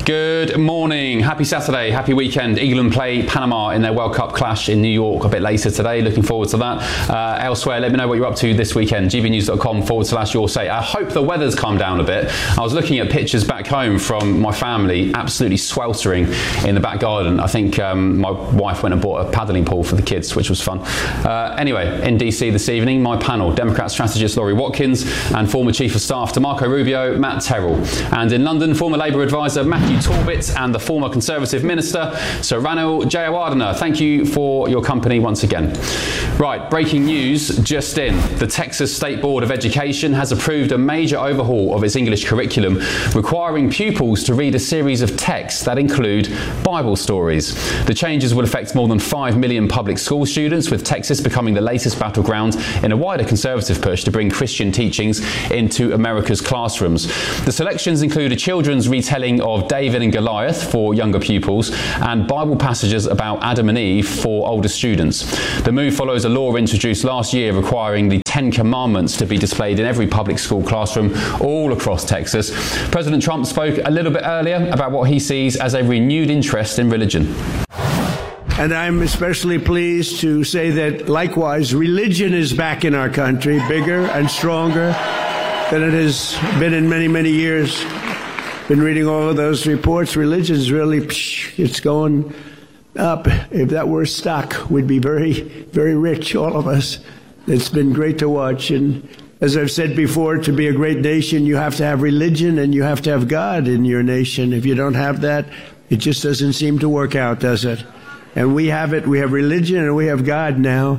Good morning. Happy Saturday. Happy weekend. England play Panama in their World Cup clash in New York a bit later today. Looking forward to that. Elsewhere, let me know what you're up to this weekend. gbnews.com/your say. I hope the weather's calmed down a bit. I was looking at pictures back home from my family, absolutely sweltering in the back garden. I think my wife went and bought a paddling pool for the kids, which was fun. Anyway, in DC this evening, my panel, Democrat strategist Laurie Watkins and former Chief of Staff to Marco Rubio, Matt Terrell. And in London, former Labour advisor Matthew Torbett and the former Conservative Minister, Sir Ranil Jayawardena. Thank you for your company once again. Right, breaking news just in. The Texas State Board of Education has approved a major overhaul of its English curriculum, requiring pupils to read a series of texts that include Bible stories. The changes will affect more than 5 million public school students, with Texas becoming the latest battleground in a wider conservative push to bring Christian teachings into America's classrooms. The selections include a children's retelling of David and Goliath for younger pupils and Bible passages about Adam and Eve for older students. The move follows a law introduced last year requiring the 10 Commandments to be displayed in every public school classroom all across Texas. President Trump spoke a little bit earlier about what he sees as a renewed interest in religion. And I'm especially pleased to say that, likewise, religion is back in our country, bigger and stronger than it has been in many, many years. Been reading all of those reports. Religion's really, it's going up. If that were stock, we'd be very, very rich, all of us. It's been great to watch. And as I've said before, to be a great nation, you have to have religion and you have to have God in your nation. If you don't have that, it just doesn't seem to work out, does it? And we have it. We have religion and we have God now.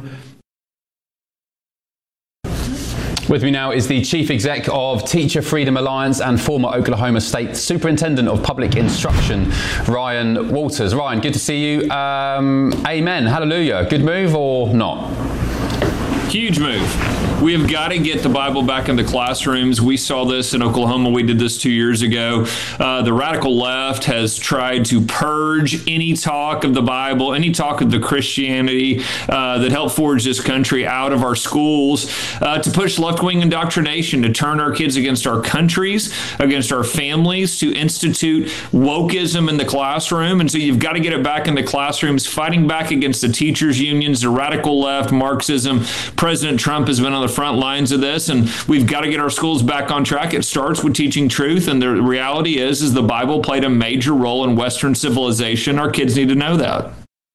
With me now is the Chief Exec of Teacher Freedom Alliance and former Oklahoma State Superintendent of Public Instruction, Ryan Walters. Ryan, good to see you. Amen. Hallelujah. Good move or not? Huge move. We have got to get the Bible back in the classrooms. We saw this in Oklahoma. We did this 2 years ago. The radical left has tried to purge any talk of the Bible, any talk of the Christianity that helped forge this country out of our schools, to push left-wing indoctrination, to turn our kids against our countries, against our families, to institute wokeism in the classroom. And so you've got to get it back in the classrooms, fighting back against the teachers' unions, the radical left, Marxism. President Trump has been on the front lines of this, and we've got to get our schools back on track. It starts with teaching truth, and the reality is the Bible played a major role in Western civilization. Our kids need to know that.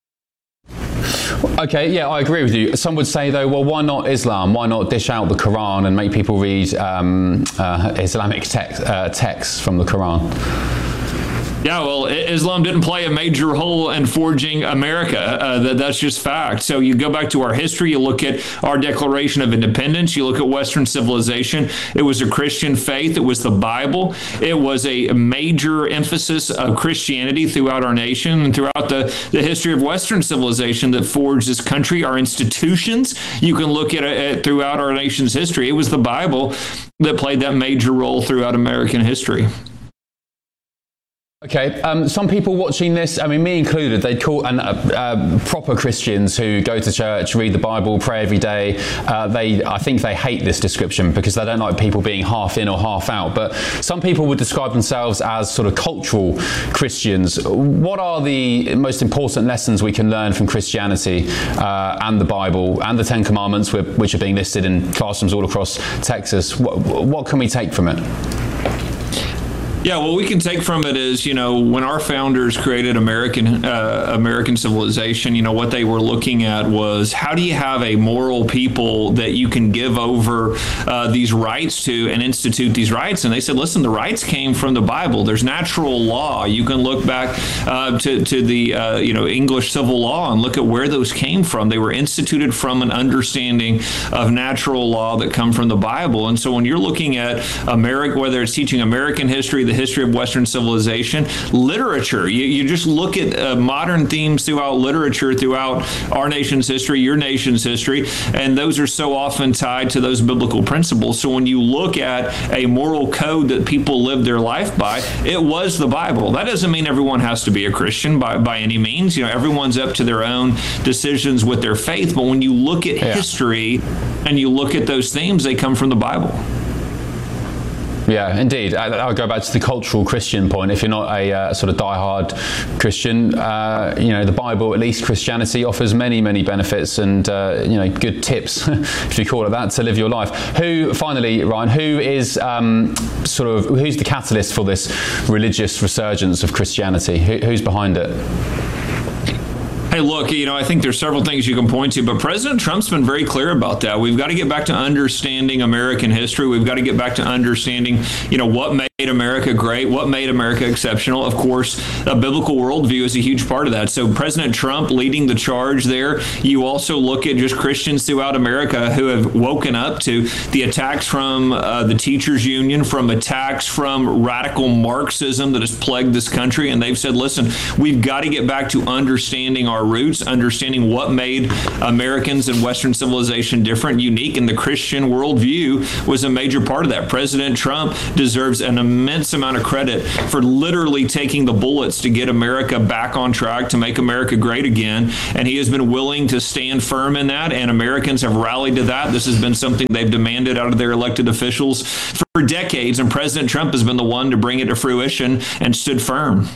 Okay, yeah, I agree with you. Some would say, though, well, why not Islam? Why not dish out the Quran and make people read Islamic texts from the Quran? Yeah, well, Islam didn't play a major role in forging America. That's just fact. So you go back to our history, you look at our Declaration of Independence, you look at Western civilization. It was a Christian faith. It was the Bible. It was a major emphasis of Christianity throughout our nation and throughout the history of Western civilization that forged this country, our institutions. You can look at it throughout our nation's history. It was the Bible that played that major role throughout American history. Okay, some people watching this, I mean, me included, they call proper Christians who go to church, read the Bible, pray every day. I think they hate this description because they don't like people being half in or half out. But some people would describe themselves as sort of cultural Christians. What are the most important lessons we can learn from Christianity and the Bible and the 10 Commandments, which are being listed in classrooms all across Texas? What can we take from it? Yeah, what we can take from it is, when our founders created American civilization, what they were looking at was, how do you have a moral people that you can give over these rights to and institute these rights? And they said, listen, the rights came from the Bible. There's natural law. You can look back to the English civil law and look at where those came from. They were instituted from an understanding of natural law that come from the Bible. And so when you're looking at America, whether it's teaching American history, the history of Western civilization, literature. You just look at modern themes throughout literature, throughout our nation's history, your nation's history, and those are so often tied to those biblical principles. So when you look at a moral code that people live their life by, it was the Bible. That doesn't mean everyone has to be a Christian by any means. Everyone's up to their own decisions with their faith. But when you look at history and you look at those themes, they come from the Bible. Yeah, indeed. I'll go back to the cultural Christian point. If you're not a sort of die-hard Christian, the Bible, at least Christianity, offers many, many benefits and good tips, if you call it that, to live your life. Finally, Ryan, who's the catalyst for this religious resurgence of Christianity? Who's behind it? Hey, look, I think there's several things you can point to, but President Trump's been very clear about that. We've got to get back to understanding American history. We've got to get back to understanding, what made America great, what made America exceptional. Of course, a biblical worldview is a huge part of that. So President Trump leading the charge there. You also look at just Christians throughout America who have woken up to the attacks from the teachers union, from attacks from radical Marxism that has plagued this country. And they've said, listen, we've got to get back to understanding our roots, understanding what made Americans and Western civilization different, unique, and the Christian worldview was a major part of that. President Trump deserves an immense amount of credit for literally taking the bullets to get America back on track, to make America great again, and he has been willing to stand firm in that, and Americans have rallied to that. This has been something they've demanded out of their elected officials for decades, and President Trump has been the one to bring it to fruition and stood firm.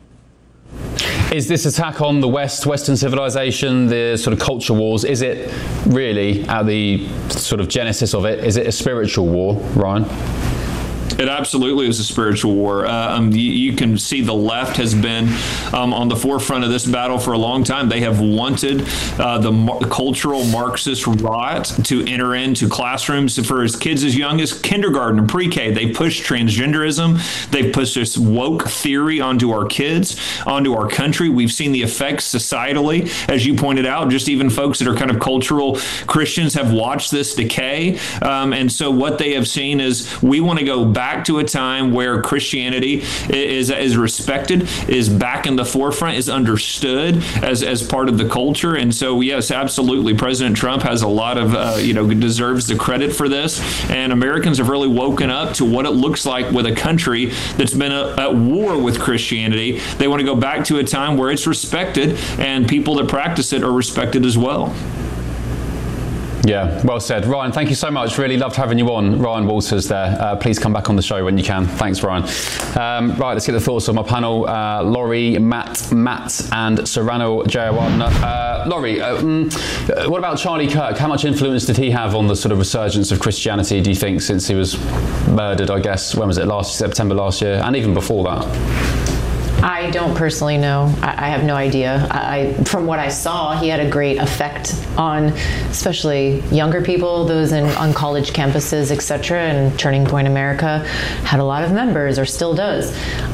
Is this attack on the Western civilization, the sort of culture wars, is it really, at the sort of genesis of it, is it a spiritual war, Ryan? It absolutely is a spiritual war. You can see the left has been on the forefront of this battle for a long time. They have wanted the cultural Marxist right to enter into classrooms for as kids as young as kindergarten and pre-K. They push transgenderism. They push this woke theory onto our kids, onto our country. We've seen the effects societally, as you pointed out. Just even folks that are kind of cultural Christians have watched this decay. And so what they have seen is we want to go back to a time where Christianity is respected, is back in the forefront, is understood as part of the culture. And so, yes, absolutely, President Trump has a lot of, deserves the credit for this. And Americans have really woken up to what it looks like with a country that's been at war with Christianity. They want to go back to a time where it's respected and people that practice it are respected as well. Yeah, well said. Ryan, thank you so much. Really loved having you on. Ryan Walters there. Please come back on the show when you can. Thanks, Ryan. Right, let's get the thoughts of my panel. Laurie, Matt, and Serrano Jayawardena. Laurie, what about Charlie Kirk? How much influence did he have on the sort of resurgence of Christianity, do you think, since he was murdered, I guess, when was it, September last year, and even before that? I don't personally know. I have no idea. From what I saw, he had a great effect on especially younger people, those on college campuses, etc. And Turning Point America had a lot of members, or still does.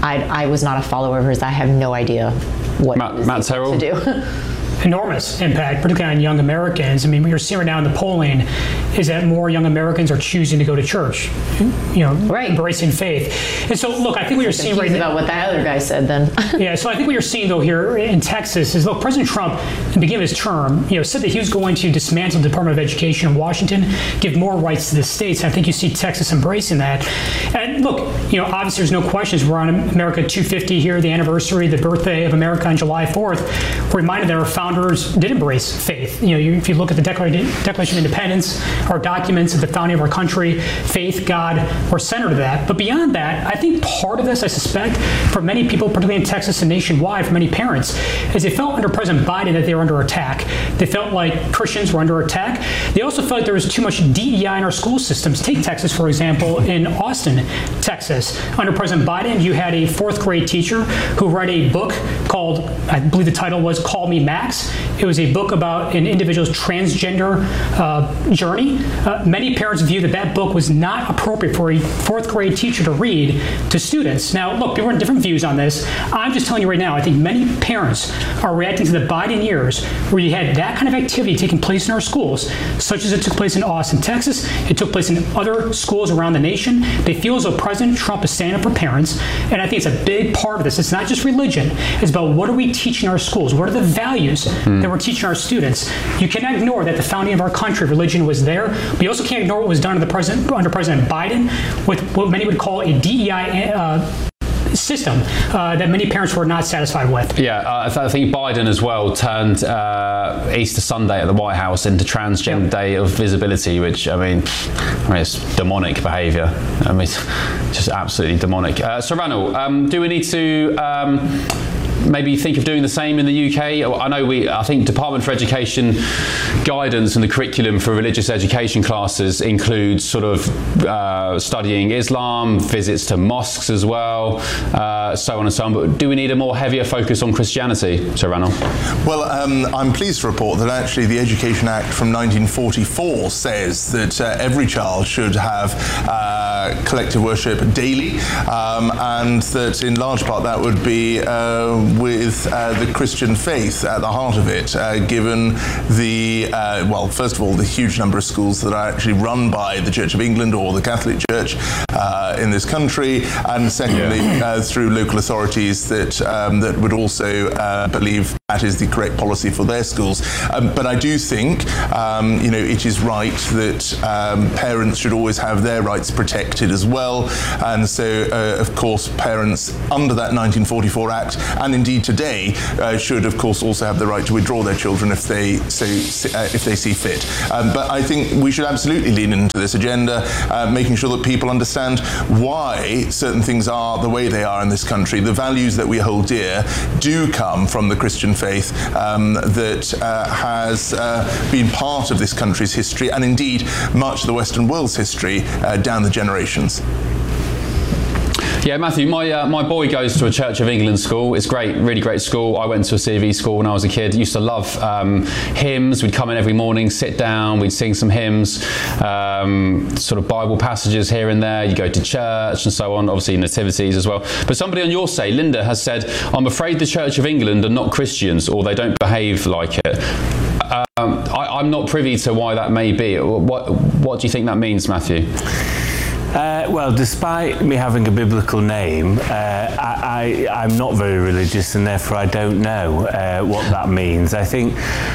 I was not a follower of his. I have no idea what Matt Terrell to do. Enormous impact, particularly on young Americans. I mean, what you're seeing right now in the polling is that more young Americans are choosing to go to church, right, embracing faith. And so, look, I think what you're seeing right now about what that other guy said then. Yeah, so I think what you're seeing though here in Texas is, look, President Trump, at the beginning of his term, said that he was going to dismantle the Department of Education in Washington, give more rights to the states. And I think you see Texas embracing that. And look, obviously there's no questions. We're on America 250 here, the anniversary, the birthday of America on July 4th. We're reminded that our founders did embrace faith. If you look at the Declaration of Independence, our documents of the founding of our country, faith, God, were centered to that. But beyond that, I think part of this, I suspect, for many people, particularly in Texas and nationwide, for many parents, is they felt under President Biden that they were under attack. They felt like Christians were under attack. They also felt like there was too much DEI in our school systems. Take Texas, for example, in Austin, Texas. Under President Biden, you had a fourth grade teacher who wrote a book called, I believe the title was Call Me Max. It was a book about an individual's transgender journey. Many parents view that book was not appropriate for a fourth grade teacher to read to students. Now, look, there were different views on this. I'm just telling you right now, I think many parents are reacting to the Biden years where you had that kind of activity taking place in our schools, such as it took place in Austin, Texas. It took place in other schools around the nation. They feel as though President Trump is standing up for parents, and I think it's a big part of this. It's not just religion. It's about what are we teaching our schools? What are the values that we're teaching our students? You cannot ignore that the founding of our country, religion was there. But you also can't ignore what was done under President Biden with what many would call a DEI system that many parents were not satisfied with. Yeah, I think Biden as well turned Easter Sunday at the White House into Transgender Day of Visibility, which, I mean, it's demonic behaviour. I mean, it's just absolutely demonic. So, Ranul, do we need to maybe think of doing the same in the UK? I think Department for Education guidance and the curriculum for religious education classes includes sort of studying Islam, visits to mosques as well, so on and so on. But do we need a more heavier focus on Christianity, Sir Ranul? Well, I'm pleased to report that actually the Education Act from 1944 says that every child should have collective worship daily, and that in large part that would be with the Christian faith at the heart of it, given the, well, first of all, the huge number of schools that are actually run by the Church of England or the Catholic Church in this country, and secondly, through local authorities that would also believe that is the correct policy for their schools. But I do think, it is right that parents should always have their rights protected as well. And so, of course, parents under that 1944 Act, and indeed today, should, of course, also have the right to withdraw their children if they see fit. But I think we should absolutely lean into this agenda, making sure that people understand why certain things are the way they are in this country. The values that we hold dear do come from the Christian faith that has been part of this country's history, and indeed much of the Western world's history down the generations. Yeah, Matthew, my boy goes to a Church of England school. It's great, really great school. I went to a CV school when I was a kid. Used to love hymns. We'd come in every morning, sit down, we'd sing some hymns, sort of Bible passages here and there. You go to church and so on, obviously nativities as well. But somebody on your say, Linda, has said, I'm afraid the Church of England are not Christians, or they don't behave like it. I'm not privy to why that may be. What do you think that means, Matthew? Well, despite me having a biblical name, I'm not very religious, and therefore I don't know what that means. I think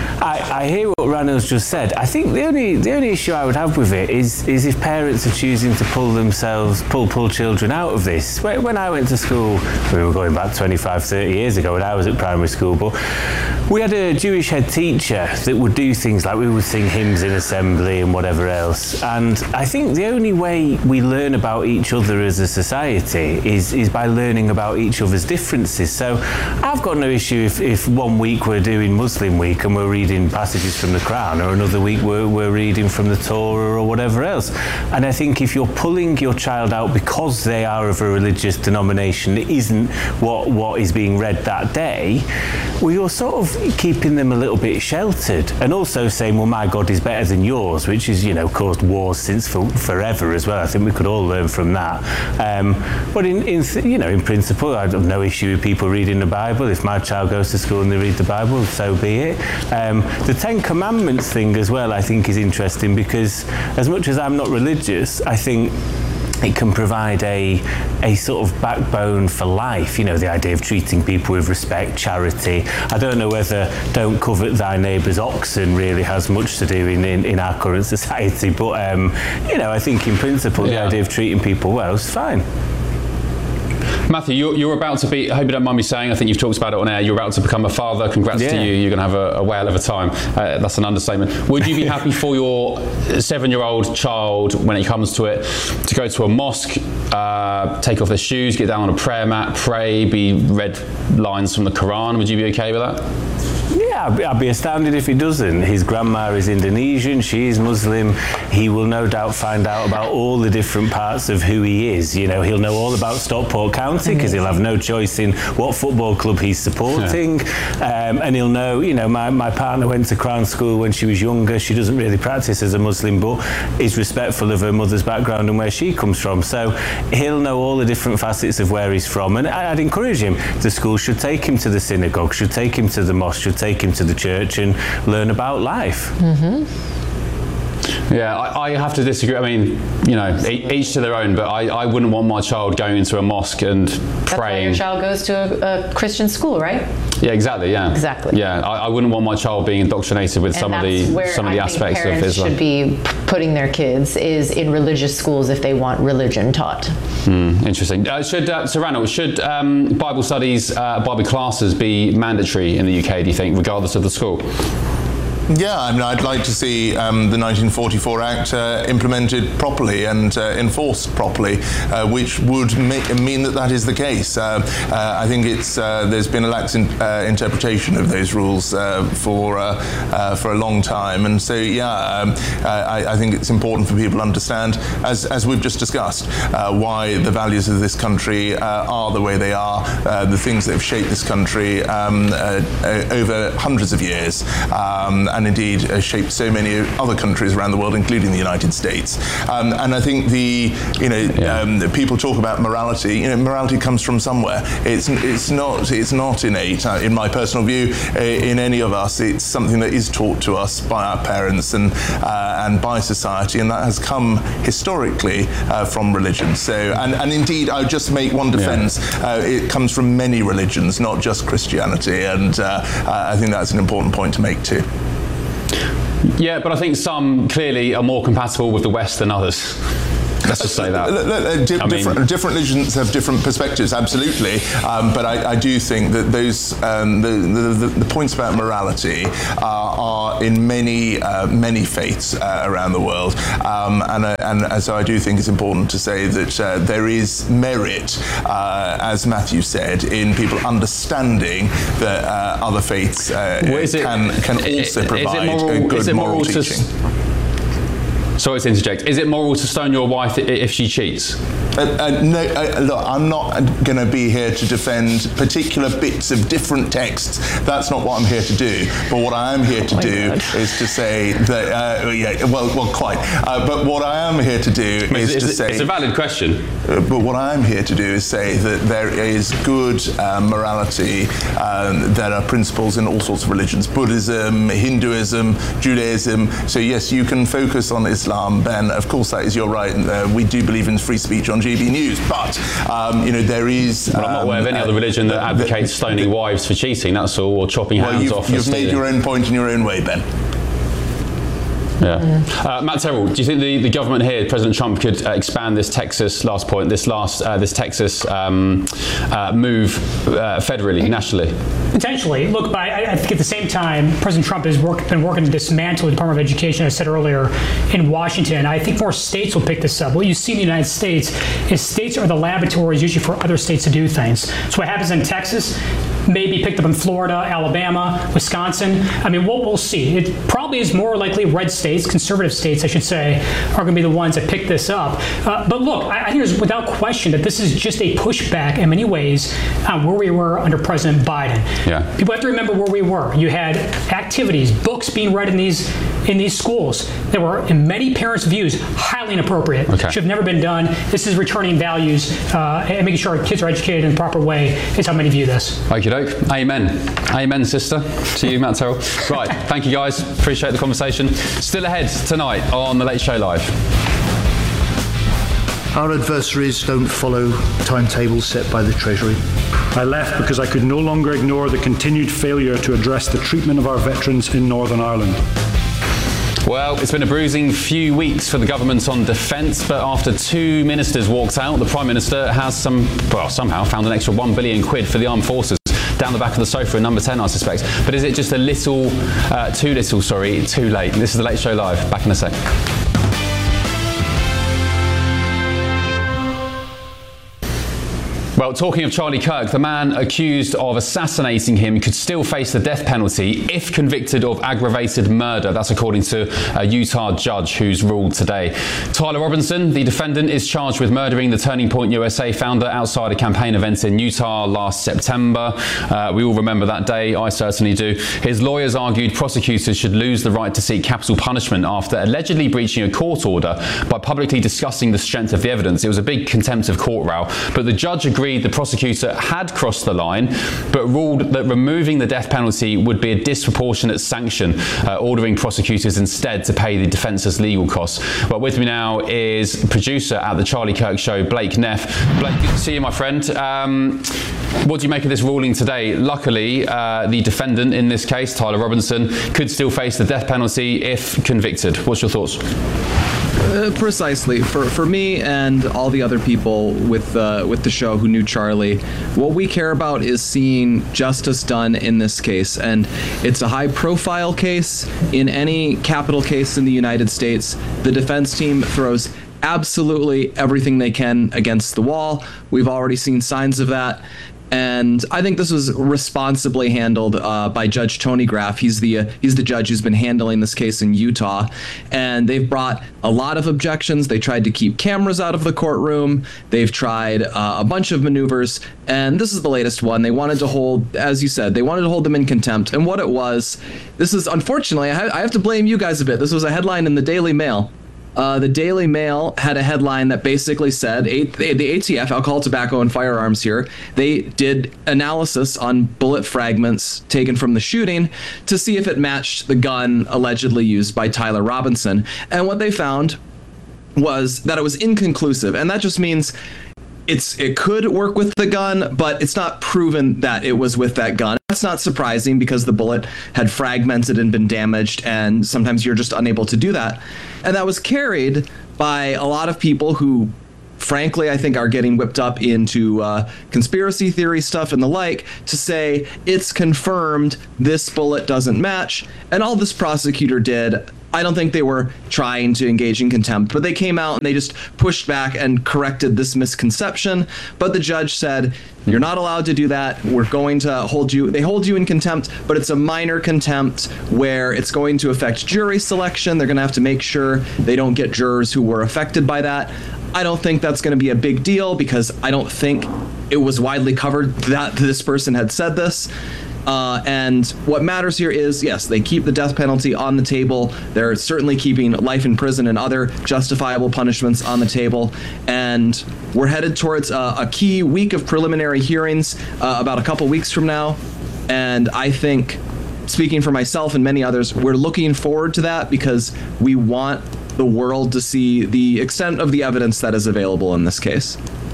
I hear what Ranul's just said. I think the only issue I would have with it is if parents are choosing to pull children out of this. When I went to school, we were going back 25, 30 years ago when I was at primary school, but we had a Jewish head teacher that would do things like we would sing hymns in assembly and whatever else. And I think the only way we learn about each other as a society is by learning about each other's differences. So I've got no issue if 1 week we're doing Muslim week and we're reading passages from the Quran, or another week we're reading from the Torah or whatever else. And I think if you're pulling your child out because they are of a religious denomination that isn't what is being read that day, well, you're sort of keeping them a little bit sheltered, and also saying, well, my God is better than yours, which has, caused wars since forever as well. I think we could all learn from that. But in principle, I have no issue with people reading the Bible. If my child goes to school and they read the Bible, so be it. The Ten Commandments thing as well, I think, is interesting, because as much as I'm not religious, I think it can provide a sort of backbone for life, the idea of treating people with respect, charity. I don't know whether don't covet thy neighbour's oxen really has much to do in our current society, but I think in principle the idea of treating people well is fine. Matthew, you're about to be, I hope you don't mind me saying, I think you've talked about it on air, you're about to become a father. Congrats to you. You're going to have a whale of a time. That's an understatement. Would you be happy for your 7-year-old child, when it comes to it, to go to a mosque, take off their shoes, get down on a prayer mat, pray, be read lines from the Quran? Would you be okay with that? Yeah, I'd be astounded if he doesn't. His grandma is Indonesian, she is Muslim. He will no doubt find out about all the different parts of who he is. He'll know all about Stockport County, because he'll have no choice in what football club he's supporting. And he'll know, my partner went to Crown School when she was younger. She doesn't really practice as a Muslim, but is respectful of her mother's background and where she comes from. So he'll know all the different facets of where he's from. And I'd encourage him. The school should take him to the synagogue, should take him to the mosque, should take him to the church and learn about life. Yeah, I have to disagree. I mean, you know, each to their own, but I wouldn't want my child going into a mosque and praying. That's why your child goes to a Christian school, right? Yeah, exactly. Yeah, exactly. Yeah, I wouldn't want my child being indoctrinated with some of the aspects of Islam. Should be putting their kids is in religious schools if they want religion taught. Interesting. So Ranald, should Bible studies, Bible classes be mandatory in the UK? Do you think, regardless of the school? Yeah, I mean, I'd like to see the 1944 Act implemented properly and enforced properly, which would mean that is the case. I think there's been a lax interpretation of those rules for a long time, and so I think it's important for people to understand, as we've just discussed, why the values of this country are the way they are, the things that have shaped this country over hundreds of years. And indeed shaped so many other countries around the world, including the United States. And I think people talk about morality. Morality comes from somewhere. It's not innate. In my personal view, in any of us, it's something that is taught to us by our parents and by society, and that has come historically from religion. So, and indeed, I would just make one defence. It comes from many religions, not just Christianity, and I think that's an important point to make too. Yeah, but I think some clearly are more compatible with the West than others. Let's just say that. Different religions have different perspectives, absolutely. But I do think that those the points about morality are in many faiths around the world, and so I do think it's important to say that there is merit, as Matthew said, in people understanding that other faiths can also provide a good moral teaching. Sorry to interject. Is it moral to stone your wife if she cheats? No, look, I'm not going to be here to defend particular bits of different texts. That's not what I'm here to do. But what I am here to do is to say that, but what I am here to do is to say... It's a valid question. But what I am here to do is say that there is good morality that are principles in all sorts of religions. Buddhism, Hinduism, Judaism. So yes, you can focus on Islam, Ben. Of course, that is your right. We do believe in free speech on GB News, but there is. Well, I'm not aware of any other religion that advocates stoning wives for cheating. That's all, or chopping hands off. You've made your own point in your own way, Ben. Yeah. Matt Terrell, do you think the government here, President Trump, could expand this Texas move federally, nationally? Potentially. Look, but I think at the same time, President Trump has been working to dismantle the Department of Education, as I said earlier, in Washington. I think more states will pick this up. What you see in the United States is states are the laboratories usually for other states to do things. So what happens in Texas may be picked up in Florida, Alabama, Wisconsin. I mean, what we'll see. It probably is more likely red states, conservative states, I should say, are going to be the ones that pick this up. But look, I think there's without question that this is just a pushback in many ways on where we were under President Biden. Yeah. People have to remember where we were. You had activities, books being read in these schools that were, in many parents' views, highly inappropriate. Okay. Should have never been done. This is returning values and making sure our kids are educated in the proper way is how many view this. Okie doke. Amen. Amen, sister. To you, Matt Terrell. Right. Thank you, guys. Appreciate the conversation. Still ahead tonight on The Late Show Live. Our adversaries don't follow timetables set by the Treasury. I left because I could no longer ignore the continued failure to address the treatment of our veterans in Northern Ireland. Well, it's been a bruising few weeks for the government on defence, but after 2 ministers walked out, the Prime Minister has somehow found an extra £1 billion for the armed forces. Down the back of the sofa in number 10, I suspect. But is it just too late? This is The Late Show Live. Back in a sec. Well, talking of Charlie Kirk, the man accused of assassinating him could still face the death penalty if convicted of aggravated murder. That's according to a Utah judge who's ruled today. Tyler Robinson, the defendant, is charged with murdering the Turning Point USA founder outside a campaign event in Utah last September. We all remember that day. I certainly do. His lawyers argued prosecutors should lose the right to seek capital punishment after allegedly breaching a court order by publicly discussing the strength of the evidence. It was a big contempt of court row, but the judge agreed agreed the prosecutor had crossed the line, but ruled that removing the death penalty would be a disproportionate sanction, ordering prosecutors instead to pay the defence's legal costs. Well, with me now is producer at the Charlie Kirk Show, Blake Neff. Blake, good to see you, my friend. What do you make of this ruling today? Luckily, the defendant in this case, Tyler Robinson, could still face the death penalty if convicted. What's your thoughts? Precisely. For me and all the other people with the show who knew Charlie, what we care about is seeing justice done in this case. And it's a high-profile case. In any capital case in the United States, the defense team throws absolutely everything they can against the wall. We've already seen signs of that. And I think this was responsibly handled by Judge Tony Graff. He's the judge who's been handling this case in Utah. And they've brought a lot of objections. They tried to keep cameras out of the courtroom. They've tried a bunch of maneuvers. And this is the latest one. They wanted to hold, as you said, they wanted to hold them in contempt. And what it was, this is, unfortunately, I have to blame you guys a bit. This was a headline in the Daily Mail. The Daily Mail had a headline that basically said the ATF, Alcohol, Tobacco, and Firearms here, they did analysis on bullet fragments taken from the shooting to see if it matched the gun allegedly used by Tyler Robinson. And what they found was that it was inconclusive. And that just means it could work with the gun, but it's not proven that it was with that gun. That's not surprising because the bullet had fragmented and been damaged, and sometimes you're just unable to do that. And that was carried by a lot of people who, frankly, I think are getting whipped up into conspiracy theory stuff and the like, to say it's confirmed this bullet doesn't match. And all this prosecutor did, I don't think they were trying to engage in contempt, but they came out and they just pushed back and corrected this misconception. But the judge said, you're not allowed to do that. We're going to hold you. They hold you in contempt, but it's a minor contempt where it's going to affect jury selection. They're going to have to make sure they don't get jurors who were affected by that. I don't think that's going to be a big deal because I don't think it was widely covered that this person had said this. And what matters here is, yes, they keep the death penalty on the table. They're certainly keeping life in prison and other justifiable punishments on the table. And we're headed towards a key week of preliminary hearings about a couple weeks from now. And I think, speaking for myself and many others, we're looking forward to that because we want the world to see the extent of the evidence that is available in this case.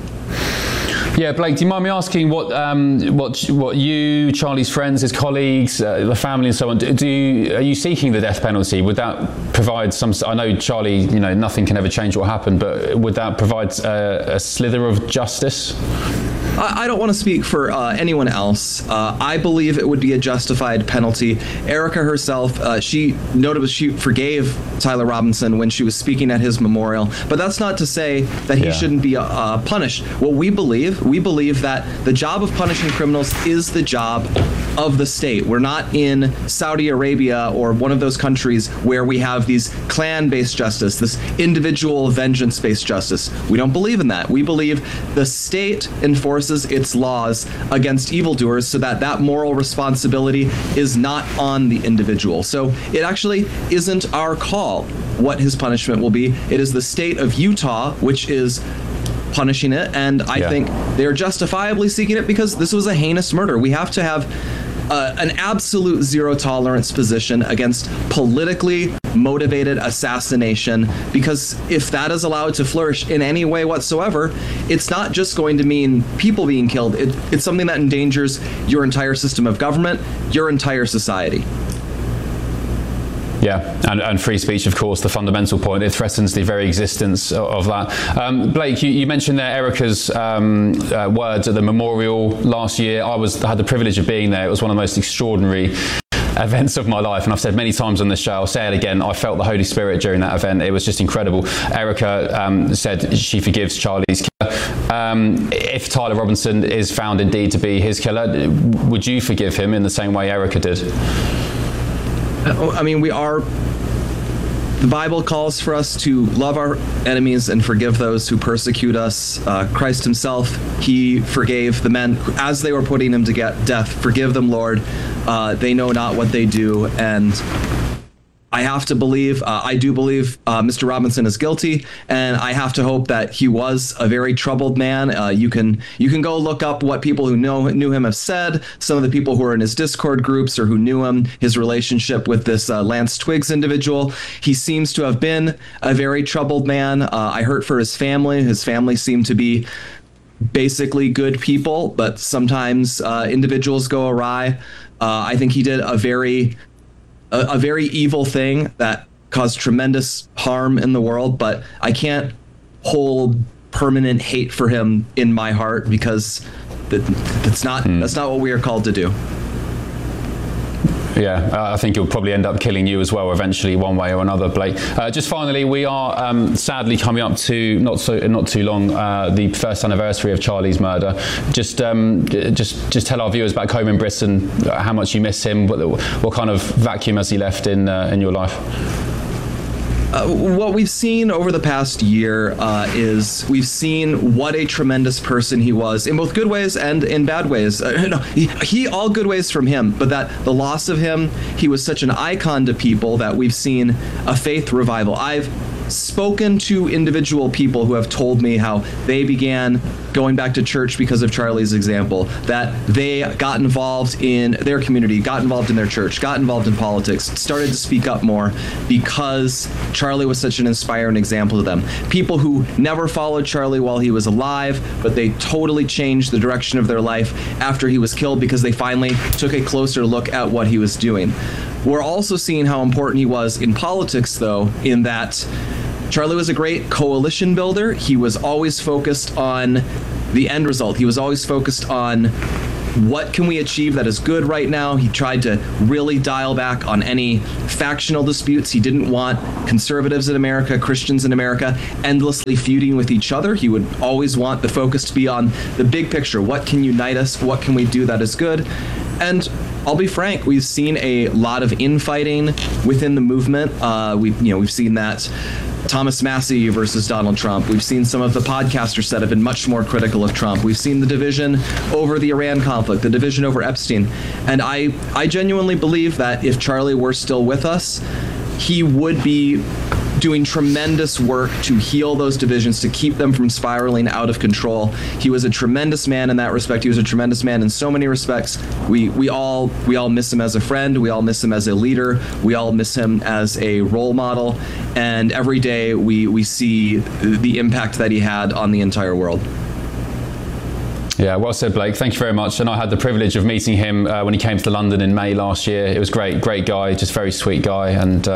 Yeah, Blake, do you mind me asking what you, Charlie's friends, his colleagues, the family and so on, are you seeking the death penalty? Would that provide some, I know Charlie, nothing can ever change what happened, but would that provide a slither of justice? I don't want to speak for anyone else. I believe it would be a justified penalty. Erica herself, she forgave Tyler Robinson when she was speaking at his memorial, but that's not to say that he shouldn't be punished. What we believe that the job of punishing criminals is the job of the state. We're not in Saudi Arabia or one of those countries where we have these clan-based justice, this individual vengeance-based justice. We don't believe in that. We believe the state enforces its laws against evildoers so that moral responsibility is not on the individual. So it actually isn't our call what his punishment will be. It is the state of Utah which is punishing it, and I think they're justifiably seeking it because this was a heinous murder. We have to have an absolute zero tolerance position against politically motivated assassination, because if that is allowed to flourish in any way whatsoever, it's not just going to mean people being killed. It's something that endangers your entire system of government, your entire society. Yeah, and free speech, of course, the fundamental point. It threatens the very existence of that. Blake, you mentioned there Erica's words at the memorial last year. I had the privilege of being there. It was one of the most extraordinary events of my life, and I've said many times on this show, I'll say it again, I felt the Holy Spirit during that event. It was just incredible. Erica said she forgives Charlie's killer. If Tyler Robinson is found indeed to be his killer, would you forgive him in the same way Erica did? I mean, the Bible calls for us to love our enemies and forgive those who persecute us. Christ himself, he forgave the men as they were putting him to death. Forgive them, Lord. They know not what they do. And I have to believe, I do believe Mr. Robinson is guilty, and I have to hope that he was a very troubled man. You can go look up what people who knew him have said, some of the people who are in his Discord groups or who knew him, his relationship with this Lance Twiggs individual. He seems to have been a very troubled man. I hurt for his family. His family seemed to be basically good people, but sometimes individuals go awry. I think he did a very evil thing that caused tremendous harm in the world, but I can't hold permanent hate for him in my heart because that's not what we are called to do. Yeah, I think he'll probably end up killing you as well eventually, one way or another, Blake. Just finally, we are sadly coming up to not too long the first anniversary of Charlie's murder. Just tell our viewers back home in Britain how much you miss him. What kind of vacuum has he left in your life? What we've seen over the past year is we've seen what a tremendous person he was in both good ways and in bad ways. He all good ways from him, but that the loss of him, he was such an icon to people that we've seen a faith revival. I've spoken to individual people who have told me how they began going back to church because of Charlie's example, that they got involved in their community, got involved in their church, got involved in politics, started to speak up more because Charlie was such an inspiring example to them. People who never followed Charlie while he was alive, but they totally changed the direction of their life after he was killed because they finally took a closer look at what he was doing. We're also seeing how important he was in politics, though, in that Charlie was a great coalition builder. He was always focused on the end result. He was always focused on what can we achieve that is good right now. He tried to really dial back on any factional disputes. He didn't want conservatives in America, Christians in America, endlessly feuding with each other. He would always want the focus to be on the big picture. What can unite us? What can we do that is good? And I'll be frank, we've seen a lot of infighting within the movement. We've seen that Thomas Massie versus Donald Trump. We've seen some of the podcasters that have been much more critical of Trump. We've seen the division over the Iran conflict, the division over Epstein. And I genuinely believe that if Charlie were still with us, he would be doing tremendous work to heal those divisions, to keep them from spiraling out of control. He was a tremendous man in that respect. He was a tremendous man in so many respects. We all miss him as a friend. We all miss him as a leader. We all miss him as a role model. And every day we see the impact that he had on the entire world. Yeah, well said, Blake. Thank you very much. And I had the privilege of meeting him when he came to London in May last year. It was great guy, just very sweet guy, and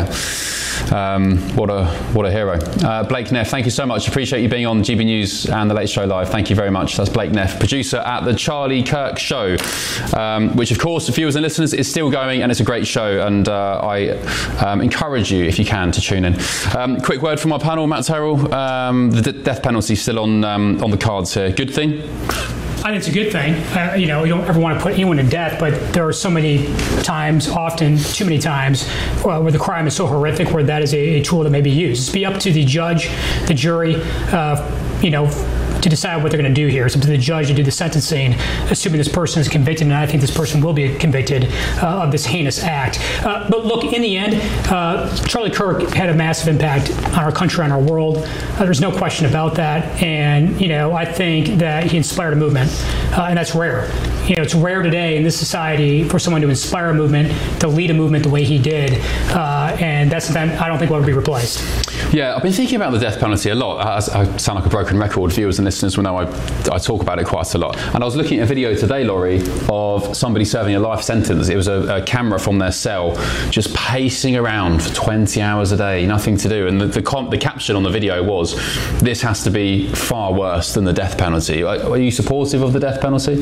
what a hero. Blake Neff, thank you so much. Appreciate you being on GB News and The Late Show Live. Thank you very much. That's Blake Neff, producer at The Charlie Kirk Show, which, of course, viewers and listeners, is still going, and it's a great show, and I encourage you, if you can, to tune in. Quick word from our panel, Matt Terrell. The death penalty still on the cards here. Good thing? I think it's a good thing. You don't ever want to put anyone to death, but there are so many times, often too many times, where the crime is so horrific where that is a tool that may be used. It's be up to the judge, the jury, to decide what they're going to do here. It's up to the judge to do the sentencing, assuming this person is convicted, and I think this person will be convicted of this heinous act. But look, in the end, Charlie Kirk had a massive impact on our country, on our world. There's no question about that. And, I think that he inspired a movement, and that's rare. It's rare today in this society for someone to inspire a movement, to lead a movement the way he did. And that's something I don't think will ever be replaced. Yeah, I've been thinking about the death penalty a lot. I sound like a broken record. Viewers and listeners will know I talk about it quite a lot. And I was looking at a video today, Laurie, of somebody serving a life sentence. It was a camera from their cell just pacing around for 20 hours a day, nothing to do. And the caption on the video was, "This has to be far worse than the death penalty." Are you supportive of the death penalty?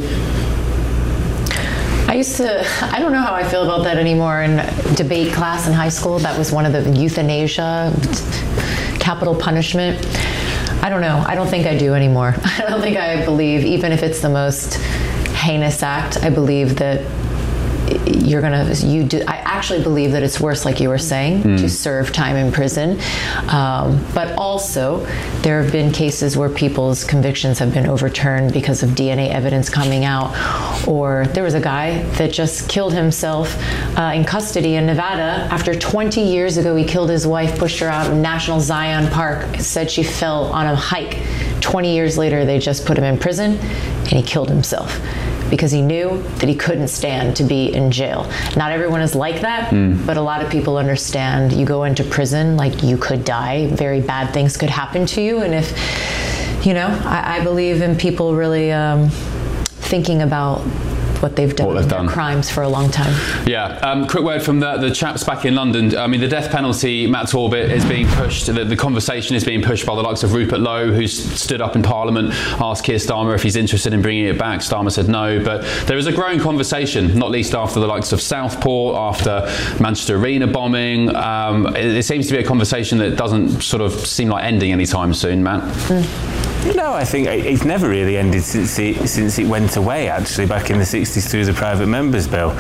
I don't know how I feel about that anymore. In debate class in high school, that was one of the euthanasia, capital punishment. I don't know. I don't think I do anymore. I don't think I believe, even if it's the most heinous act, I believe that I actually believe that it's worse, like you were saying, to serve time in prison. But also, there have been cases where people's convictions have been overturned because of DNA evidence coming out, Or there was a guy that just killed himself in custody in Nevada. After 20 years ago, he killed his wife, pushed her out of National Zion Park, said she fell on a hike. 20 years later, they just put him in prison, and he killed himself because he knew that he couldn't stand to be in jail. Not everyone is like that, but a lot of people understand. You go into prison, like, you could die. Very bad things could happen to you. And if, I believe in people really thinking about what they've done, their crimes for a long time. Yeah. Quick word from the chaps back in London. I mean, the death penalty, Matt Torbett, is being pushed. The conversation is being pushed by the likes of Rupert Lowe, who's stood up in Parliament, asked Keir Starmer if he's interested in bringing it back. Starmer said no. But there is a growing conversation, not least after the likes of Southport, after Manchester Arena bombing. It seems to be a conversation that doesn't sort of seem like ending anytime soon, Matt. No, I think it's never really ended since it went away, actually, back in the 60s through the Private Members Bill.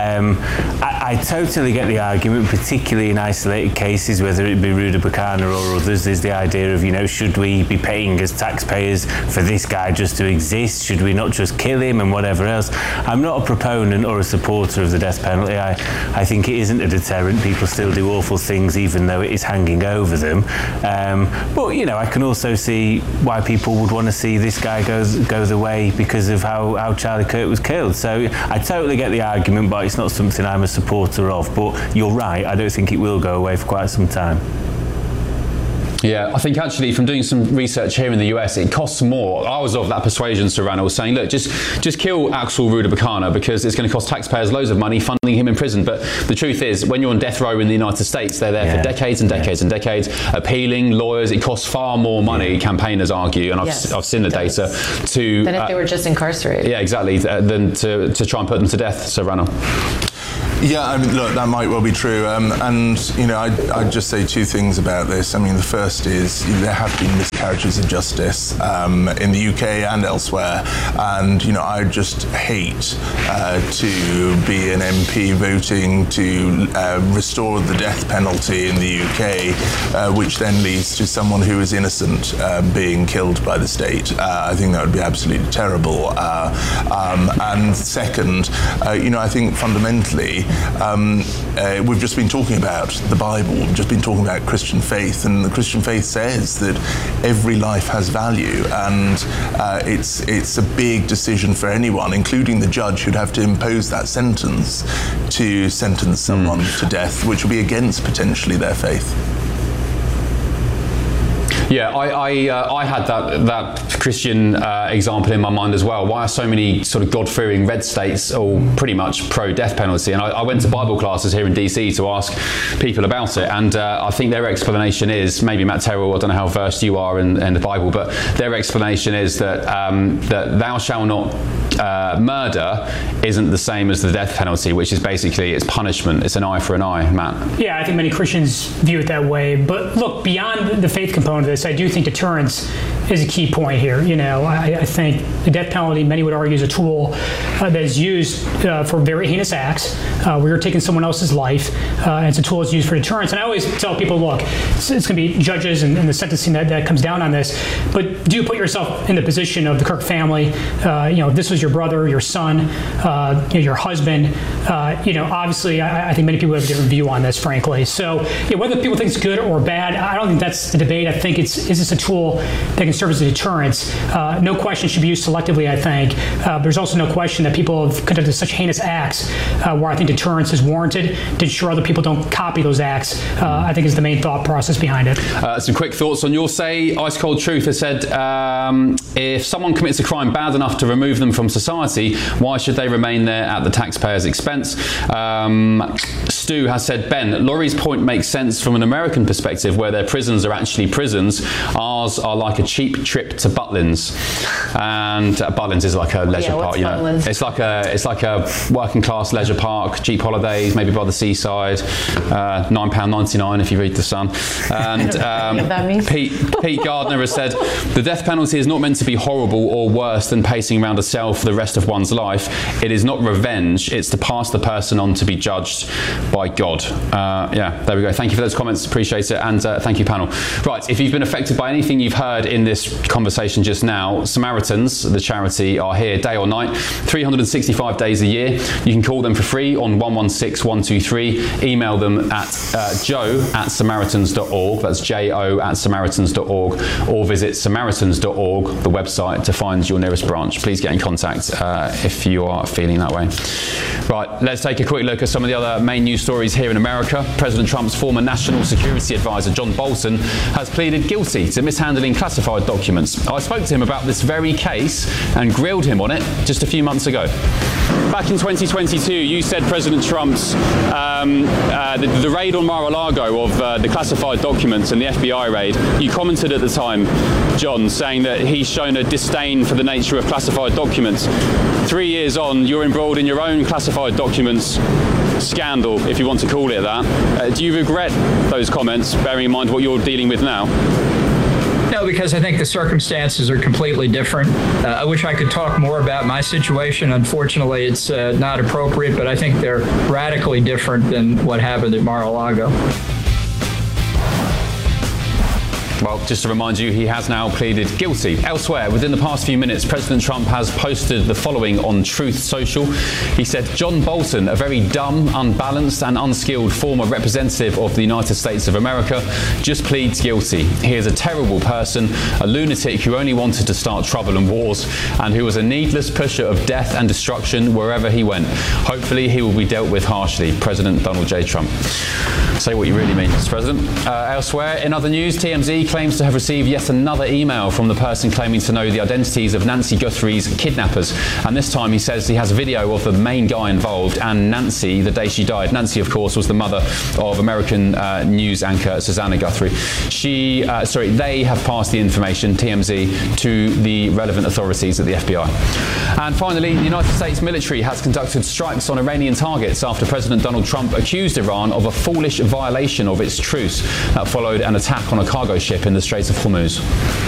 I totally get the argument, particularly in isolated cases, whether it be Ruda Bukhana or others. There's the idea of, should we be paying as taxpayers for this guy just to exist? Should we not just kill him and whatever else? I'm not a proponent or a supporter of the death penalty. I think it isn't a deterrent. People still do awful things even though it is hanging over them. But, I can also see why people would want to see this guy go the way because of how Charlie Kirk was killed. So I totally get the argument, but it's not something I'm a supporter of. But you're right, I don't think it will go away for quite some time. Yeah, I think actually from doing some research here in the US, it costs more. I was of that persuasion, Sir Ranald, saying, look, just kill Axel Ruda Bukhana because it's going to cost taxpayers loads of money funding him in prison. But the truth is, when you're on death row in the United States, they're there for decades and decades and decades, appealing, lawyers. It costs far more money, campaigners argue, and I've seen the data, than if they were just incarcerated. Yeah, exactly, than to try and put them to death, Sir Ranald. Yeah, I mean, look, that might well be true. I'd just say two things about this. I mean, the first is there have been miscarriages of justice in the UK and elsewhere. And, I just hate to be an MP voting to restore the death penalty in the UK, which then leads to someone who is innocent being killed by the state. I think that would be absolutely terrible. And second, I think fundamentally, we've just been talking about the Bible, we've just been talking about Christian faith, and the Christian faith says that every life has value, and it's a big decision for anyone, including the judge who'd have to impose that sentence, to sentence someone to death, which would be against potentially their faith. Yeah, I had that Christian example in my mind as well. Why are so many sort of God-fearing red states all pretty much pro-death penalty? And I went to Bible classes here in DC to ask people about it, and I think their explanation is, maybe Matt Terrell, I don't know how versed you are in the Bible, but their explanation is that that thou shalt not murder isn't the same as the death penalty, which is basically it's punishment. It's an eye for an eye, Matt. Yeah, I think many Christians view it that way. But look, beyond the faith component of this, I do think deterrence is a key point here. I think the death penalty, many would argue, is a tool that is used for very heinous acts where you're taking someone else's life, and it's a tool that's used for deterrence. And I always tell people, look, it's going to be judges and the sentencing that comes down on this, but do put yourself in the position of the Kirk family. If this was your brother, your son, your husband, obviously I think many people have a different view on this, frankly. So whether people think it's good or bad, I don't think that's the debate. I think is this a tool that can serve as a deterrence? No question should be used selectively, I think. There's also no question that people have conducted such heinous acts where I think deterrence is warranted to ensure other people don't copy those acts, I think is the main thought process behind it. Some quick thoughts on your say. Ice Cold Truth has said, if someone commits a crime bad enough to remove them from society, why should they remain there at the taxpayer's expense? Stu has said, Ben, Laurie's point makes sense from an American perspective where their prisons are actually prisons. Ours are like a cheap trip to Butlins. And Butlins is like a leisure park, It's like a working class leisure park, cheap holidays, maybe by the seaside, £9.99 if you read The Sun. And Pete Gardner has said, the death penalty is not meant to be horrible or worse than pacing around a cell for the rest of one's life. It is not revenge, it's to pass the person on to be judged by God. There we go. Thank you for those comments, appreciate it, and thank you, panel. Right, if you've been affected by anything you've heard in this conversation just now, Samaritans, the charity, are here day or night, 365 days a year. You can call them for free on 116123. Email them at joe@samaritans.org. That's jo@samaritans.org, or visit samaritans.org, the website, to find your nearest branch. Please get in contact if you are feeling that way. Right, let's take a quick look at some of the other main news stories here in America. President Trump's former National Security Advisor, John Bolton, has pleaded guilty to mishandling classified documents. I spoke to him about this very case and grilled him on it just a few months ago. Back in 2022, you said President Trump's the raid on Mar-a-Lago of the classified documents and the FBI raid, you commented at the time, John, saying that he's shown a disdain for the nature of classified documents. 3 years on, you're embroiled in your own classified documents scandal, if you want to call it that. Do you regret those comments, bearing in mind what you're dealing with now? No, because I think the circumstances are completely different. I wish I could talk more about my situation. Unfortunately, it's not appropriate, but I think they're radically different than what happened at Mar-a-Lago. Well, just to remind you, he has now pleaded guilty. Elsewhere, within the past few minutes, President Trump has posted the following on Truth Social. He said, John Bolton, a very dumb, unbalanced and unskilled former representative of the United States of America, just pleads guilty. He is a terrible person, a lunatic who only wanted to start trouble and wars, and who was a needless pusher of death and destruction wherever he went. Hopefully, he will be dealt with harshly. President Donald J. Trump. Say what you really mean, Mr. President. Elsewhere, in other news, TMZ claims to have received yet another email from the person claiming to know the identities of Nancy Guthrie's kidnappers. And this time he says he has a video of the main guy involved and Nancy the day she died. Nancy, of course, was the mother of American news anchor Susanna Guthrie. They have passed the information, TMZ, to the relevant authorities at the FBI. And finally, the United States military has conducted strikes on Iranian targets after President Donald Trump accused Iran of a foolish violation of its truce. That followed an attack on a cargo ship in the Straits of Hormuz.